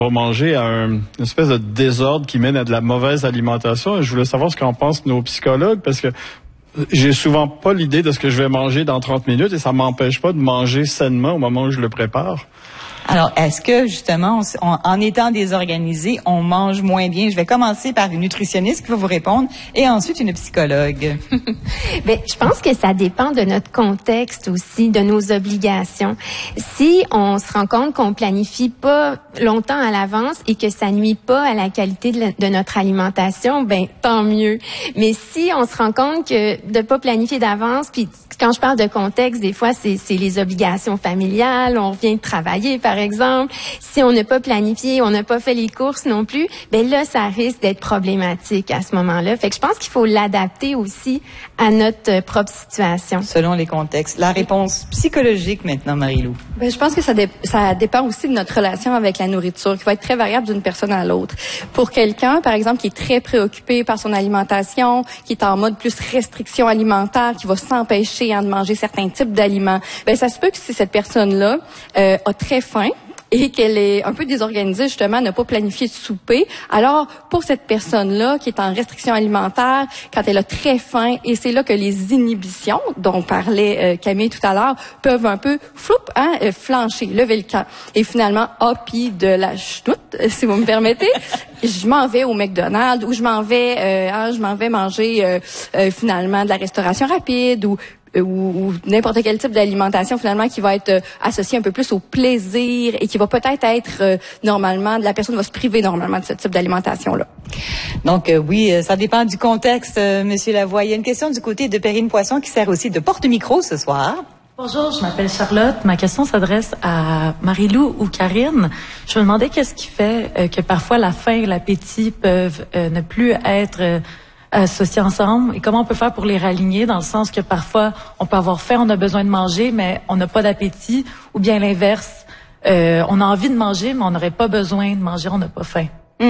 va manger à une espèce de désordre qui mène à de la mauvaise alimentation. Et je voulais savoir ce qu'en pensent nos psychologues, parce que j'ai souvent pas l'idée de ce que je vais manger dans 30 minutes et ça m'empêche pas de manger sainement au moment où je le prépare. Alors, est-ce que, justement, en étant désorganisé, on mange moins bien? Je vais commencer par une nutritionniste qui va vous répondre et ensuite une psychologue. Bien, je pense que ça dépend de notre contexte aussi, de nos obligations. Si on se rend compte qu'on planifie pas longtemps à l'avance et que ça nuit pas à la qualité de notre alimentation, ben tant mieux. Mais si on se rend compte que de pas planifier d'avance, puis quand je parle de contexte, des fois, c'est les obligations familiales, on vient de travailler, par exemple. Si on n'a pas planifié, on n'a pas fait les courses non plus, ben là, ça risque d'être problématique à ce moment-là. Fait que je pense qu'il faut l'adapter aussi à notre propre situation. Selon les contextes. La réponse psychologique maintenant, Marie-Lou. Ben, je pense que ça dépend aussi de notre relation avec la nourriture, qui va être très variable d'une personne à l'autre. Pour quelqu'un, par exemple, qui est très préoccupé par son alimentation, qui est en mode plus restriction alimentaire, qui va s'empêcher de manger certains types d'aliments, ben ça se peut que si cette personne-là a très faim et qu'elle est un peu désorganisée, justement, n'a pas planifié de souper. Alors, pour cette personne-là qui est en restriction alimentaire, quand elle a très faim, et c'est là que les inhibitions dont parlait Camille tout à l'heure peuvent un peu flancher, lever le camp. Et finalement, puis de la chenoute, si vous me permettez, je m'en vais au McDonald's ou je m'en vais manger finalement de la restauration rapide ou n'importe quel type d'alimentation finalement qui va être associé un peu plus au plaisir et qui va peut-être être normalement, la personne va se priver normalement de ce type d'alimentation-là. Donc oui, ça dépend du contexte, Monsieur Lavoie. Il y a une question du côté de Perrine Poisson qui sert aussi de porte-micro ce soir. Bonjour, je m'appelle Charlotte. Ma question s'adresse à Marie-Lou ou Karine. Je me demandais qu'est-ce qui fait que parfois la faim et l'appétit peuvent ne plus être associés ensemble et comment on peut faire pour les raligner dans le sens que parfois on peut avoir faim, on a besoin de manger mais on n'a pas d'appétit ou bien l'inverse, on a envie de manger mais on n'aurait pas besoin de manger, on n'a pas faim.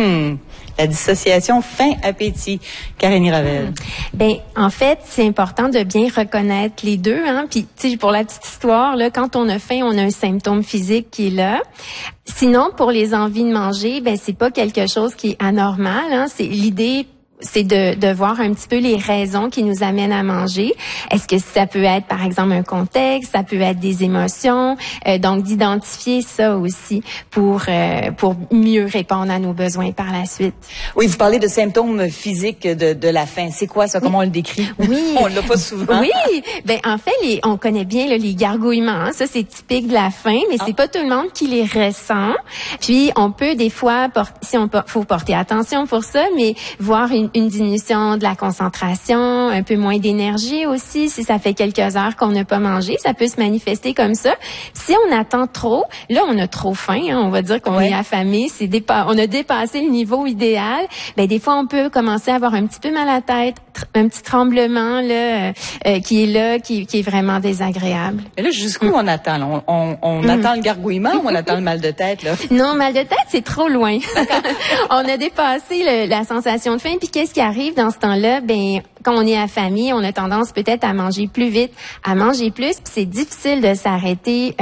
La dissociation faim-appétit. Karine Ravel. Ben, en fait, c'est important de bien reconnaître les deux, hein. Puis, tu sais, pour la petite histoire, là, quand on a faim, on a un symptôme physique qui est là. Sinon, pour les envies de manger, ben, c'est pas quelque chose qui est anormal, hein. C'est l'idée. C'est de voir un petit peu les raisons qui nous amènent à manger. Est-ce que ça peut être, par exemple, un contexte, ça peut être des émotions, donc d'identifier ça aussi pour mieux répondre à nos besoins par la suite. Oui, vous parlez de symptômes physiques de la faim. C'est quoi ça? Comment on le décrit? Oui. On l'a pas souvent. Oui. Ben, en fait, on connaît bien là, les gargouillements. Hein. Ça, c'est typique de la faim, mais c'est pas tout le monde qui les ressent. Puis, on peut des fois, faut porter attention pour ça, mais voir une diminution de la concentration, un peu moins d'énergie aussi. Si ça fait quelques heures qu'on n'a pas mangé, ça peut se manifester comme ça. Si on attend trop, là, on a trop faim. Hein, on va dire qu'on est affamé. On a dépassé le niveau idéal. Ben des fois, on peut commencer à avoir un petit peu mal à la tête, un petit tremblement là, qui est vraiment désagréable. Et là, jusqu'où on attend? Là? On attend le gargouillement ou on attend le mal de tête? Là? Non, mal de tête, c'est trop loin. On a dépassé la sensation de faim. Puis qu'est-ce qui arrive dans ce temps-là? Ben, quand on est affamé, on a tendance peut-être à manger plus vite, à manger plus. Puis c'est difficile de s'arrêter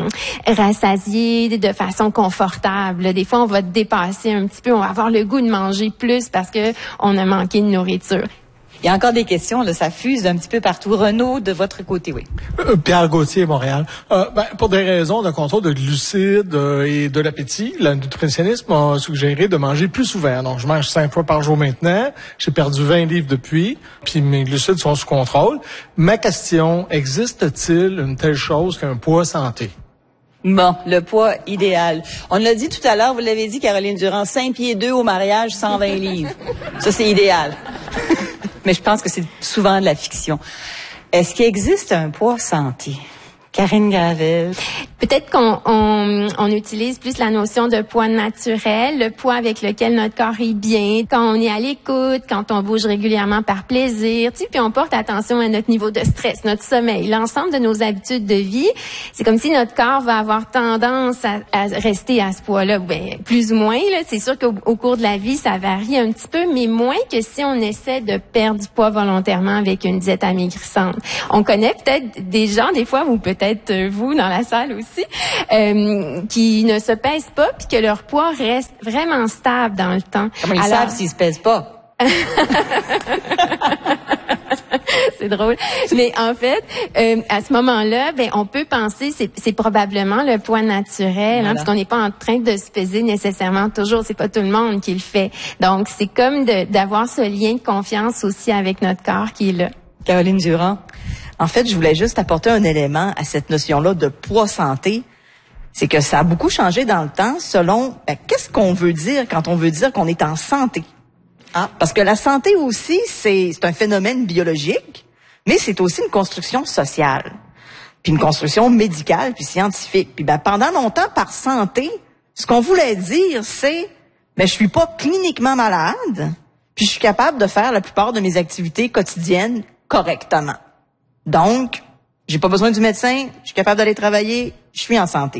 rassasié de façon confortable. Des fois, on va dépasser un petit peu. On va avoir le goût de manger plus parce que on a manqué de nourriture. Il y a encore des questions, là, ça fuse d'un petit peu partout. Renaud, de votre côté, oui. Pierre Gauthier, Montréal. Pour des raisons de contrôle de glucides et de l'appétit, la nutritionniste m'a suggéré de manger plus souvent. Donc, je mange 5 fois par jour maintenant. J'ai perdu 20 livres depuis, puis mes glucides sont sous contrôle. Ma question, existe-t-il une telle chose qu'un poids santé? Bon, le poids idéal. On l'a dit tout à l'heure, vous l'avez dit, Caroline Durand, 5 pieds 2 au mariage, 120 livres. Ça, c'est idéal. Mais je pense que c'est souvent de la fiction. Est-ce qu'il existe un poids santé? Karine Gravel. Peut-être qu'on utilise plus la notion de poids naturel, le poids avec lequel notre corps est bien, quand on est à l'écoute, quand on bouge régulièrement par plaisir, tu sais, puis on porte attention à notre niveau de stress, notre sommeil, l'ensemble de nos habitudes de vie. C'est comme si notre corps va avoir tendance à rester à ce poids-là, ben, plus ou moins. Là, c'est sûr qu'au cours de la vie, ça varie un petit peu, mais moins que si on essaie de perdre du poids volontairement avec une diète amaigrissante. On connaît peut-être des gens, des fois, où peut-être peut-être vous dans la salle aussi, qui ne se pèsent pas puis que leur poids reste vraiment stable dans le temps. Comment ils savent s'ils se pèsent pas? C'est drôle. Mais en fait, à ce moment-là, ben on peut penser c'est probablement le poids naturel, voilà. Parce qu'on n'est pas en train de se peser nécessairement toujours. C'est pas tout le monde qui le fait. Donc c'est comme d'avoir ce lien de confiance aussi avec notre corps qui est là. Caroline Durand. En fait, je voulais juste apporter un élément à cette notion-là de poids santé. C'est que ça a beaucoup changé dans le temps selon qu'est-ce qu'on veut dire quand on veut dire qu'on est en santé. Parce que la santé aussi, c'est un phénomène biologique, mais c'est aussi une construction sociale, puis une construction médicale, puis scientifique. Puis pendant longtemps, par santé, ce qu'on voulait dire, c'est je suis pas cliniquement malade, puis je suis capable de faire la plupart de mes activités quotidiennes correctement. Donc, j'ai pas besoin du médecin, je suis capable d'aller travailler, je suis en santé.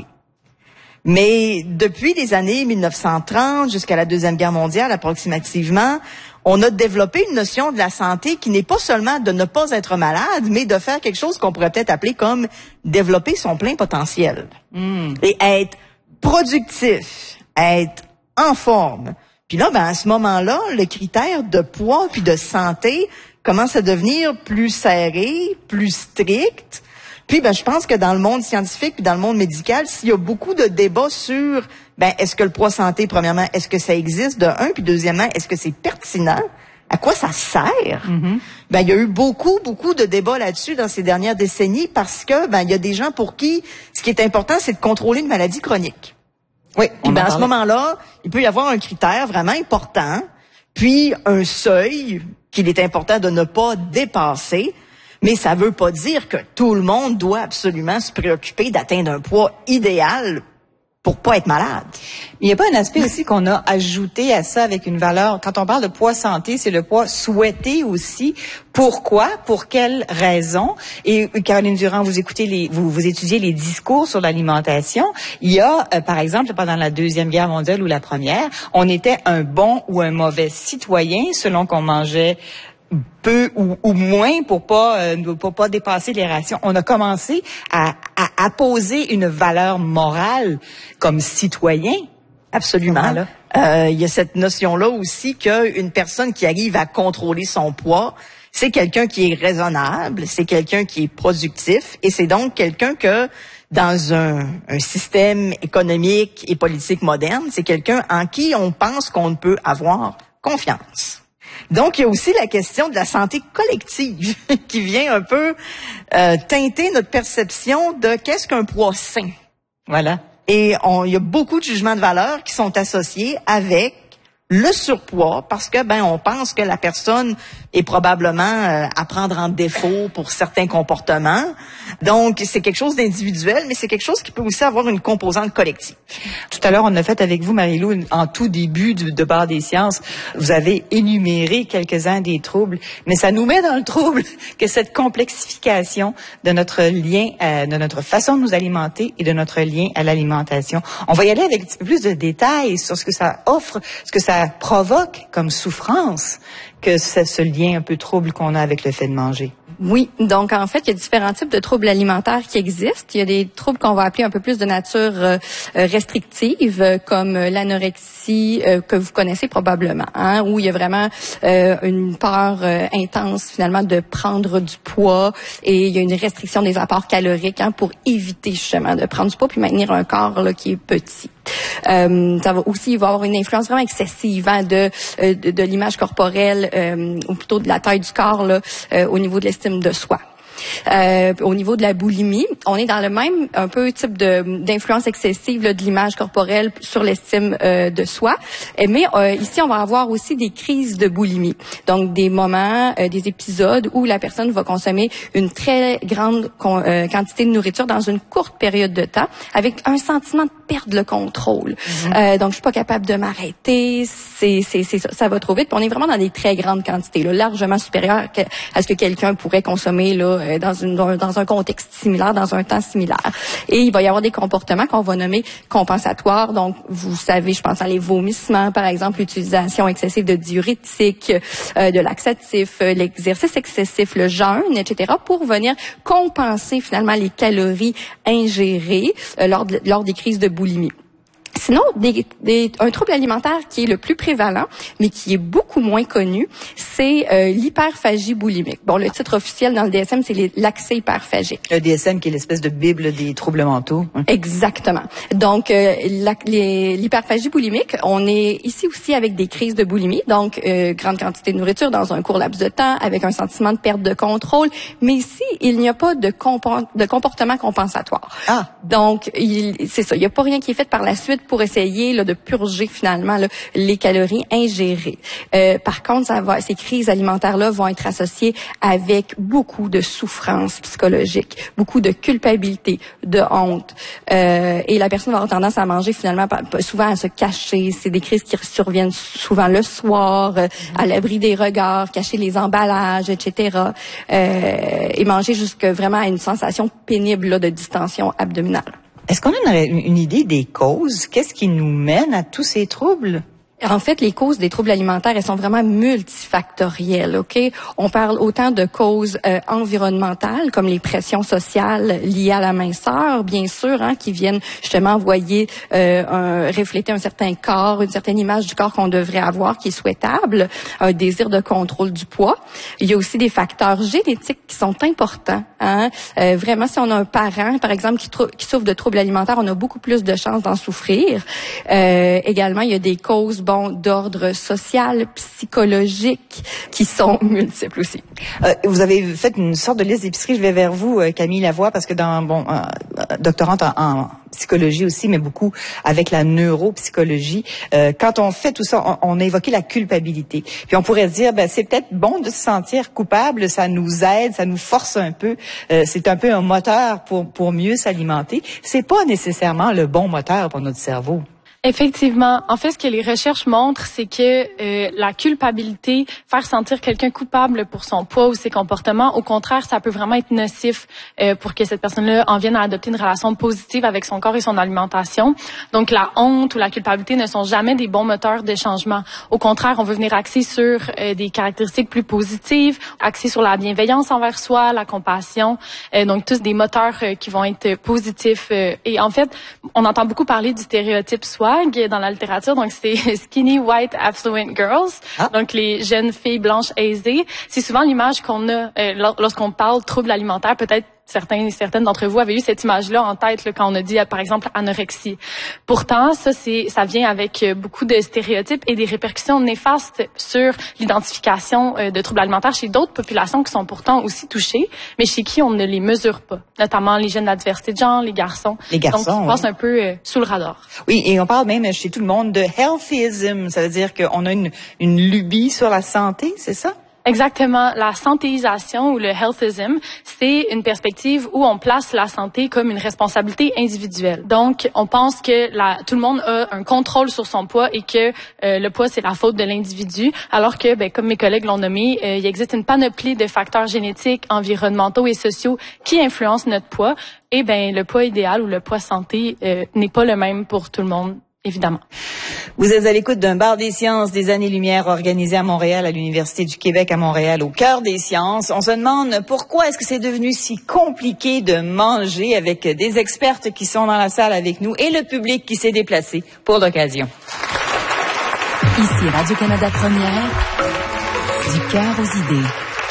Mais depuis les années 1930 jusqu'à la Deuxième Guerre mondiale approximativement, on a développé une notion de la santé qui n'est pas seulement de ne pas être malade, mais de faire quelque chose qu'on pourrait peut-être appeler comme développer son plein potentiel. Et être productif, être en forme. Puis là, à ce moment-là, le critère de poids puis de santé commence à devenir plus serré, plus strict. Puis, je pense que dans le monde scientifique puis dans le monde médical, s'il y a beaucoup de débats sur, est-ce que le poids santé, premièrement, est-ce que ça existe, de un, puis deuxièmement, est-ce que c'est pertinent? À quoi ça sert? Il y a eu beaucoup de débats là-dessus dans ces dernières décennies parce que, il y a des gens pour qui, ce qui est important, c'est de contrôler une maladie chronique. Oui. Puis, à ce moment-là, il peut y avoir un critère vraiment important, puis un seuil qu'il est important de ne pas dépasser. Mais ça veut pas dire que tout le monde doit absolument se préoccuper d'atteindre un poids idéal pour pas être malade. Il n'y a pas un aspect aussi qu'on a ajouté à ça avec une valeur. Quand on parle de poids santé, c'est le poids souhaité aussi. Pourquoi? Pour quelles raisons? Et Caroline Durand, vous étudiez les discours sur l'alimentation. Il y a, par exemple, pendant la Deuxième Guerre mondiale ou la Première, on était un bon ou un mauvais citoyen selon qu'on mangeait peu ou moins pour pas dépasser les rations. On a commencé à poser une valeur morale comme citoyen. Absolument. Il y a cette notion-là aussi qu'une personne qui arrive à contrôler son poids, c'est quelqu'un qui est raisonnable, c'est quelqu'un qui est productif et c'est donc quelqu'un que dans un système économique et politique moderne, c'est quelqu'un en qui on pense qu'on peut avoir confiance. Donc, il y a aussi la question de la santé collective qui vient un peu teinter notre perception de qu'est-ce qu'un poids sain. Voilà. Et il y a beaucoup de jugements de valeur qui sont associés avec le surpoids parce que on pense que la personne est probablement à prendre en défaut pour certains comportements. Donc c'est quelque chose d'individuel, mais c'est quelque chose qui peut aussi avoir une composante collective. Tout à l'heure, on a fait avec vous, Marie-Lou, en tout début de Bar des sciences, vous avez énuméré quelques-uns des troubles, mais ça nous met dans le trouble que cette complexification de notre lien, de notre façon de nous alimenter et de notre lien à l'alimentation. On va y aller avec un petit peu plus de détails sur ce que ça offre, ce que ça provoque comme souffrance, que c'est ce lien un peu trouble qu'on a avec le fait de manger. Oui, donc en fait, il y a différents types de troubles alimentaires qui existent. Il y a des troubles qu'on va appeler un peu plus de nature restrictive, comme l'anorexie, que vous connaissez probablement, où il y a vraiment une peur intense finalement de prendre du poids et il y a une restriction des apports caloriques pour éviter justement de prendre du poids puis maintenir un corps là, qui est petit. Ça va aussi il va avoir une influence vraiment excessive de l'image corporelle ou plutôt de la taille du corps là, au niveau de l'estime de soi. Au niveau de la boulimie, on est dans le même un peu type d'influence excessive là, de l'image corporelle sur l'estime de soi. Mais ici, on va avoir aussi des crises de boulimie. Donc, des moments, des épisodes où la personne va consommer une très grande quantité de nourriture dans une courte période de temps avec un sentiment de perdre le contrôle. Donc, je suis pas capable de m'arrêter. C'est ça va trop vite. Puis on est vraiment dans des très grandes quantités, là, largement supérieures à ce que quelqu'un pourrait consommer là dans un contexte similaire, dans un temps similaire. Et il va y avoir des comportements qu'on va nommer compensatoires. Donc, vous savez, je pense à les vomissements, par exemple, l'utilisation excessive de diurétiques, de laxatifs, l'exercice excessif, le jeûne, etc., pour venir compenser finalement les calories ingérées lors des crises de boulimie. Sinon, un trouble alimentaire qui est le plus prévalent, mais qui est beaucoup moins connu, c'est l'hyperphagie boulimique. Bon, le titre officiel dans le DSM, c'est l'accès hyperphagique. Le DSM qui est l'espèce de bible des troubles mentaux. Exactement. Donc, l'hyperphagie boulimique, on est ici aussi avec des crises de boulimie, donc grande quantité de nourriture dans un court laps de temps, avec un sentiment de perte de contrôle, mais ici, il n'y a pas de comportement compensatoire. Ah. Donc, c'est ça, il n'y a pas rien qui est fait par la suite pour essayer de purger finalement les calories ingérées. Par contre, ces crises alimentaires-là vont être associées avec beaucoup de souffrance psychologique, beaucoup de culpabilité, de honte. Et la personne va avoir tendance à manger finalement souvent à se cacher. C'est des crises qui surviennent souvent le soir, à l'abri des regards, cacher les emballages, etc. Et manger jusqu'à vraiment à une sensation pénible de distension abdominale. Est-ce qu'on a une idée des causes? Qu'est-ce qui nous mène à tous ces troubles? En fait, les causes des troubles alimentaires, elles sont vraiment multifactorielles, OK? On parle autant de causes environnementales, comme les pressions sociales liées à la minceur, bien sûr, qui viennent justement envoyer, refléter un certain corps, une certaine image du corps qu'on devrait avoir, qui est souhaitable, un désir de contrôle du poids. Il y a aussi des facteurs génétiques qui sont importants. Vraiment, si on a un parent, par exemple, qui souffre de troubles alimentaires, on a beaucoup plus de chances d'en souffrir. Également, il y a des causes d'ordre social, psychologique, qui sont multiples aussi. Vous avez fait une sorte de liste d'épicerie. Je vais vers vous, Camille Lavoie, parce que doctorante en psychologie aussi, mais beaucoup avec la neuropsychologie. Quand on fait tout ça, on a évoqué la culpabilité. Puis on pourrait se dire, c'est peut-être bon de se sentir coupable, ça nous aide, ça nous force un peu. C'est un peu un moteur pour mieux s'alimenter. C'est pas nécessairement le bon moteur pour notre cerveau. Effectivement. En fait, ce que les recherches montrent, c'est que la culpabilité, faire sentir quelqu'un coupable pour son poids ou ses comportements, au contraire, ça peut vraiment être nocif pour que cette personne-là en vienne à adopter une relation positive avec son corps et son alimentation. Donc, la honte ou la culpabilité ne sont jamais des bons moteurs de changement. Au contraire, on veut venir axer sur des caractéristiques plus positives, axer sur la bienveillance envers soi, la compassion. Donc, tous des moteurs qui vont être positifs. Et en fait, on entend beaucoup parler du stéréotype swag dans la littérature, donc c'est skinny, white, affluent girls, donc les jeunes filles blanches aisées. C'est souvent l'image qu'on a lorsqu'on parle trouble alimentaire. Peut-être certaines d'entre vous avaient eu cette image-là en tête quand on a dit, par exemple, anorexie. Pourtant, ça vient avec beaucoup de stéréotypes et des répercussions néfastes sur l'identification de troubles alimentaires chez d'autres populations qui sont pourtant aussi touchées, mais chez qui on ne les mesure pas, notamment les jeunes de la diversité de genre, les garçons. Donc, ils passent un peu sous le radar. Oui, et on parle même chez tout le monde de healthyism, ça veut dire qu'on a une lubie sur la santé, c'est ça? Exactement. La santéisation ou le healthism, c'est une perspective où on place la santé comme une responsabilité individuelle. Donc, on pense que tout le monde a un contrôle sur son poids et que le poids, c'est la faute de l'individu, alors que, comme mes collègues l'ont nommé, il existe une panoplie de facteurs génétiques, environnementaux et sociaux qui influencent notre poids. Et le poids idéal ou le poids santé n'est pas le même pour tout le monde. Évidemment. Vous êtes à l'écoute d'un bar des sciences des années-lumière organisé à Montréal, à l'Université du Québec à Montréal, au cœur des sciences. On se demande pourquoi est-ce que c'est devenu si compliqué de manger avec des expertes qui sont dans la salle avec nous et le public qui s'est déplacé pour l'occasion. Ici Radio-Canada Première, du cœur aux idées.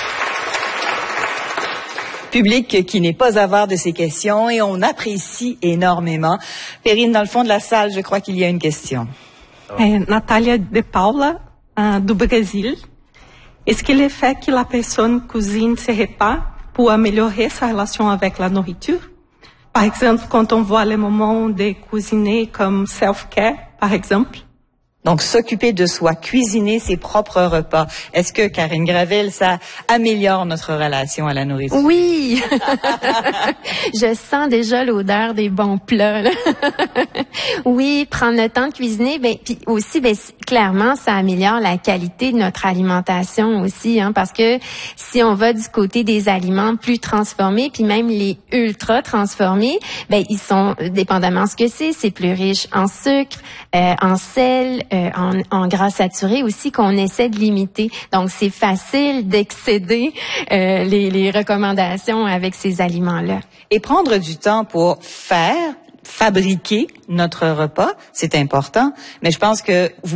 Public qui n'est pas avare de ces questions et on apprécie énormément. Perrine, dans le fond de la salle, je crois qu'il y a une question. Natália de Paula, do Brasil. Est-ce que le fait que la personne cuisine ses repas peut améliorer sa relation avec la nourriture? Par exemple, quand on voit le moment de cuisiner comme self-care, par exemple? Donc, s'occuper de soi, cuisiner ses propres repas. Est-ce que, Karine Gravel, ça améliore notre relation à la nourriture? Oui! Je sens déjà l'odeur des bons plats, là. Oui, prendre le temps de cuisiner, puis aussi, clairement, ça améliore la qualité de notre alimentation aussi, hein, parce que si on va du côté des aliments plus transformés, puis même les ultra transformés, ils sont, dépendamment de ce que c'est plus riche en sucre, en sel, en gras saturés aussi qu'on essaie de limiter. Donc, c'est facile d'excéder les recommandations avec ces aliments-là. Et prendre du temps pour fabriquer notre repas, c'est important. Mais je pense que vous